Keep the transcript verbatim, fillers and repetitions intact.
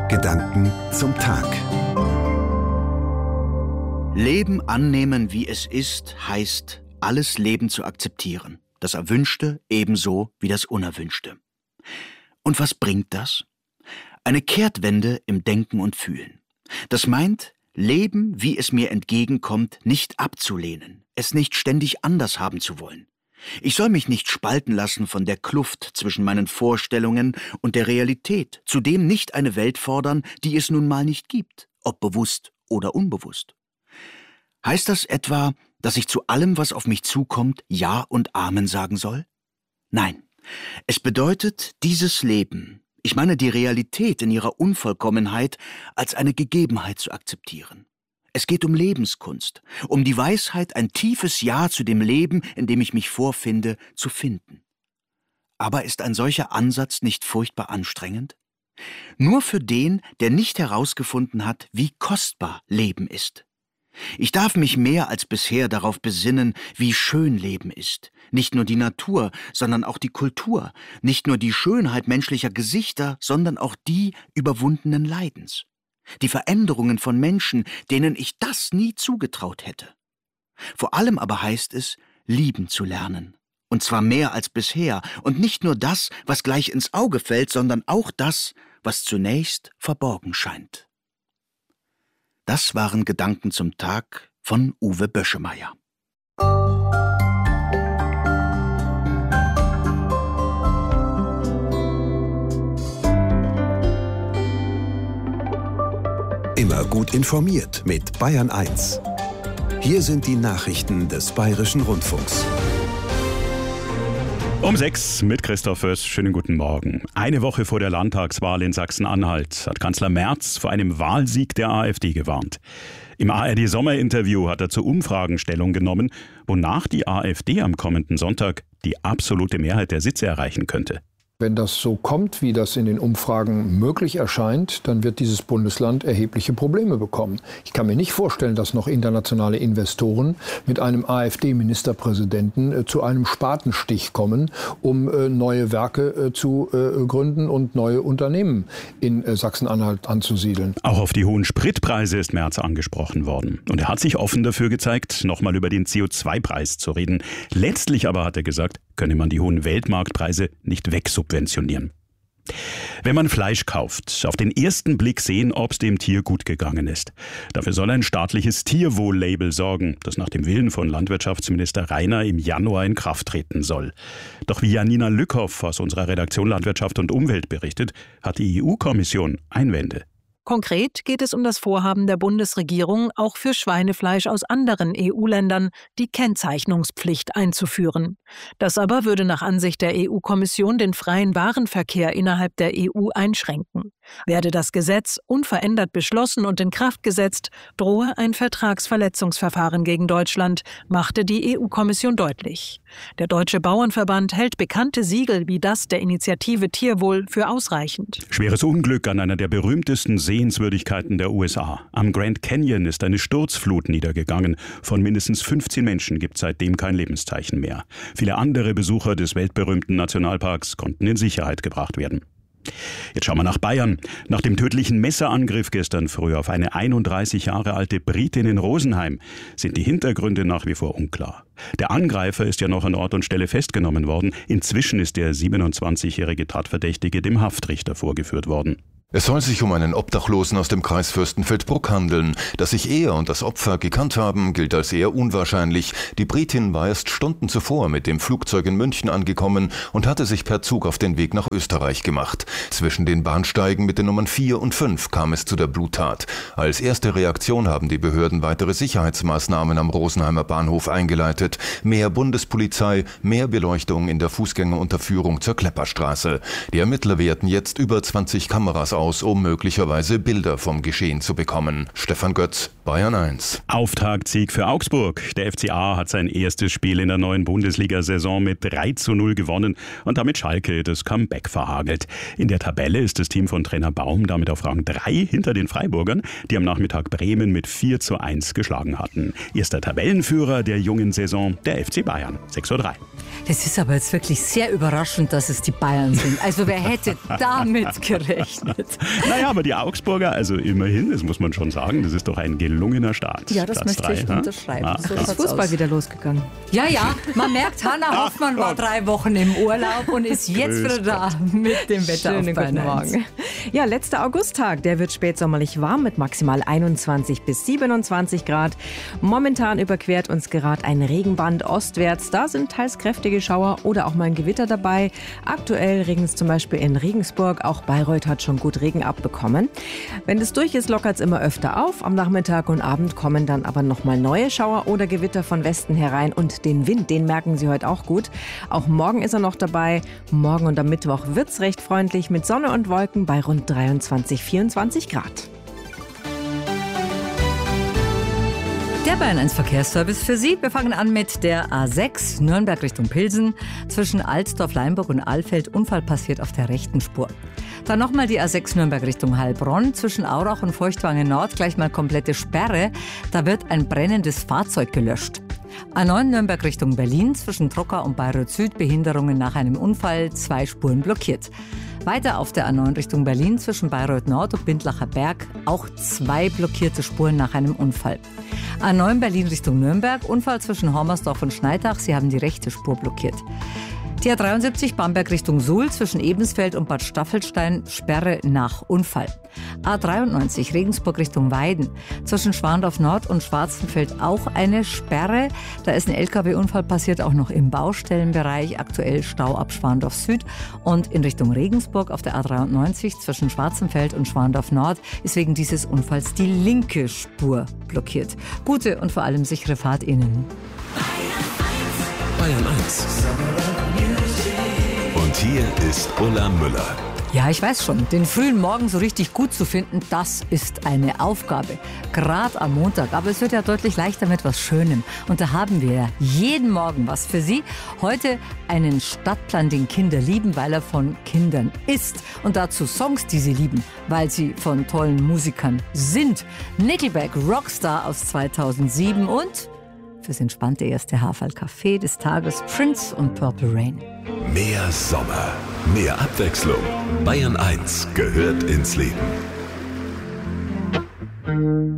Gedanken zum Tag. Leben annehmen, wie es ist, heißt, alles Leben zu akzeptieren. Das Erwünschte ebenso wie das Unerwünschte. Und was bringt das? Eine Kehrtwende im Denken und Fühlen. Das meint, Leben, wie es mir entgegenkommt, nicht abzulehnen, es nicht ständig anders haben zu wollen. Ich soll mich nicht spalten lassen von der Kluft zwischen meinen Vorstellungen und der Realität, zudem nicht eine Welt fordern, die es nun mal nicht gibt, ob bewusst oder unbewusst. Heißt das etwa, dass ich zu allem, was auf mich zukommt, Ja und Amen sagen soll? Nein, es bedeutet, dieses Leben, ich meine die Realität in ihrer Unvollkommenheit, als eine Gegebenheit zu akzeptieren. Es geht um Lebenskunst, um die Weisheit, ein tiefes Ja zu dem Leben, in dem ich mich vorfinde, zu finden. Aber ist ein solcher Ansatz nicht furchtbar anstrengend? Nur für den, der nicht herausgefunden hat, wie kostbar Leben ist. Ich darf mich mehr als bisher darauf besinnen, wie schön Leben ist. Nicht nur die Natur, sondern auch die Kultur. Nicht nur die Schönheit menschlicher Gesichter, sondern auch die überwundenen Leidens. Die Veränderungen von Menschen, denen ich das nie zugetraut hätte. Vor allem aber heißt es, lieben zu lernen. Und zwar mehr als bisher. Und nicht nur das, was gleich ins Auge fällt, sondern auch das, was zunächst verborgen scheint. Das waren Gedanken zum Tag von Uwe Böschemeyer. Immer gut informiert mit Bayern eins. Hier sind die Nachrichten des Bayerischen Rundfunks. Um sechs mit Christoph Föß. Schönen guten Morgen. Eine Woche vor der Landtagswahl in Sachsen-Anhalt hat Kanzler Merz vor einem Wahlsieg der AfD gewarnt. Im A R D-Sommerinterview hat er zu Umfragen Stellung genommen, wonach die AfD am kommenden Sonntag die absolute Mehrheit der Sitze erreichen könnte. Wenn das so kommt, wie das in den Umfragen möglich erscheint, dann wird dieses Bundesland erhebliche Probleme bekommen. Ich kann mir nicht vorstellen, dass noch internationale Investoren mit einem AfD-Ministerpräsidenten äh, zu einem Spatenstich kommen, um äh, neue Werke äh, zu äh, gründen und neue Unternehmen in äh, Sachsen-Anhalt anzusiedeln. Auch auf die hohen Spritpreise ist Merz angesprochen worden. Und er hat sich offen dafür gezeigt, nochmal über den C O zwei Preis zu reden. Letztlich aber hat er gesagt, könne man die hohen Weltmarktpreise nicht wegsubventionieren. Wenn man Fleisch kauft, auf den ersten Blick sehen, ob es dem Tier gut gegangen ist. Dafür soll ein staatliches Tierwohl-Label sorgen, das nach dem Willen von Landwirtschaftsminister Rainer im Januar in Kraft treten soll. Doch wie Janina Lückhoff aus unserer Redaktion Landwirtschaft und Umwelt berichtet, hat die E U-Kommission Einwände. Konkret geht es um das Vorhaben der Bundesregierung, auch für Schweinefleisch aus anderen E U-Ländern die Kennzeichnungspflicht einzuführen. Das aber würde nach Ansicht der E U-Kommission den freien Warenverkehr innerhalb der E U einschränken. Werde das Gesetz unverändert beschlossen und in Kraft gesetzt, drohe ein Vertragsverletzungsverfahren gegen Deutschland, machte die E U-Kommission deutlich. Der Deutsche Bauernverband hält bekannte Siegel wie das der Initiative Tierwohl für ausreichend. Schweres Unglück an einer der berühmtesten Sehenswürdigkeiten der U S A. Am Grand Canyon ist eine Sturzflut niedergegangen. Von mindestens fünfzehn Menschen gibt es seitdem kein Lebenszeichen mehr. Viele andere Besucher des weltberühmten Nationalparks konnten in Sicherheit gebracht werden. Jetzt schauen wir nach Bayern. Nach dem tödlichen Messerangriff gestern früh auf eine einunddreißig Jahre alte Britin in Rosenheim sind die Hintergründe nach wie vor unklar. Der Angreifer ist ja noch an Ort und Stelle festgenommen worden. Inzwischen ist der siebenundzwanzigjährige Tatverdächtige dem Haftrichter vorgeführt worden. Es soll sich um einen Obdachlosen aus dem Kreis Fürstenfeldbruck handeln. Dass sich er und das Opfer gekannt haben, gilt als eher unwahrscheinlich. Die Britin war erst Stunden zuvor mit dem Flugzeug in München angekommen und hatte sich per Zug auf den Weg nach Österreich gemacht. Zwischen den Bahnsteigen mit den Nummern vier und fünf kam es zu der Bluttat. Als erste Reaktion haben die Behörden weitere Sicherheitsmaßnahmen am Rosenheimer Bahnhof eingeleitet. Mehr Bundespolizei, mehr Beleuchtung in der Fußgängerunterführung zur Klepperstraße. Die Ermittler werten jetzt über zwanzig Kameras aus, um möglicherweise Bilder vom Geschehen zu bekommen. Stefan Götz, Bayern eins. Auftaktsieg für Augsburg. Der F C A hat sein erstes Spiel in der neuen Bundesliga-Saison mit drei zu null gewonnen und damit Schalke das Comeback verhagelt. In der Tabelle ist das Team von Trainer Baum damit auf Rang drei hinter den Freiburgern, die am Nachmittag Bremen mit vier zu eins geschlagen hatten. Erster Tabellenführer der jungen Saison, der F C Bayern, sechs Uhr drei. Das ist aber jetzt wirklich sehr überraschend, dass es die Bayern sind. Also wer hätte damit gerechnet? Naja, aber die Augsburger, also immerhin, das muss man schon sagen, das ist doch ein gelungener Start. Ja, das Platz möchte drei, ich ha? unterschreiben. Ah, So ah. ist Fußball Aus. wieder losgegangen. Ja, ja, man merkt, Hanna Hoffmann war drei Wochen im Urlaub und ist jetzt wieder da mit dem Wetter Schönen auf Bayern guten eins. Morgen. Ja, letzter Augusttag, der wird spätsommerlich warm mit maximal einundzwanzig bis siebenundzwanzig Grad. Momentan überquert uns gerade ein Regenband ostwärts. Da sind teils kräftige Schauer oder auch mal ein Gewitter dabei. Aktuell regnet es zum Beispiel in Regensburg. Auch Bayreuth hat schon gut Regen abbekommen. Wenn es durch ist, lockert es immer öfter auf. Am Nachmittag und Abend kommen dann aber nochmal neue Schauer oder Gewitter von Westen herein. Und den Wind, den merken Sie heute auch gut. Auch morgen ist er noch dabei. Morgen und am Mittwoch wird es recht freundlich mit Sonne und Wolken bei rund dreiundzwanzig, vierundzwanzig Grad. Der Bayern eins Verkehrsservice für Sie. Wir fangen an mit der A sechs Nürnberg Richtung Pilsen. Zwischen Alsdorf, Leimburg und Alfeld Unfall passiert auf der rechten Spur. Dann nochmal die A sechs Nürnberg Richtung Heilbronn. Zwischen Aurach und Feuchtwangen Nord gleich mal komplette Sperre. Da wird ein brennendes Fahrzeug gelöscht. A neun Nürnberg Richtung Berlin. Zwischen Trocker und Bayreuth Süd Behinderungen nach einem Unfall. Zwei Spuren blockiert. Weiter auf der A neun Richtung Berlin zwischen Bayreuth Nord und Bindlacher Berg auch zwei blockierte Spuren nach einem Unfall. A neun Berlin Richtung Nürnberg, Unfall zwischen Hommersdorf und Schneidach, sie haben die rechte Spur blockiert. Die A dreiundsiebzig Bamberg Richtung Suhl zwischen Ebensfeld und Bad Staffelstein, Sperre nach Unfall. A dreiundneunzig Regensburg Richtung Weiden zwischen Schwandorf Nord und Schwarzenfeld auch eine Sperre. Da ist ein L K W-Unfall passiert, auch noch im Baustellenbereich. Aktuell Stau ab Schwandorf Süd. Und in Richtung Regensburg auf der A dreiundneunzig zwischen Schwarzenfeld und Schwandorf Nord ist wegen dieses Unfalls die linke Spur blockiert. Gute und vor allem sichere Fahrt Ihnen. Bayern eins. Und hier ist Ulla Müller. Ja, ich weiß schon, den frühen Morgen so richtig gut zu finden, das ist eine Aufgabe. Gerade am Montag, aber es wird ja deutlich leichter mit was Schönem. Und da haben wir jeden Morgen was für Sie. Heute einen Stadtplan, den Kinder lieben, weil er von Kindern ist. Und dazu Songs, die sie lieben, weil sie von tollen Musikern sind. Nickelback, Rockstar aus zweitausendsieben und fürs entspannte erste Haferl-Café des Tages Prince und Purple Rain. Mehr Sommer, mehr Abwechslung. Bayern eins gehört ins Leben.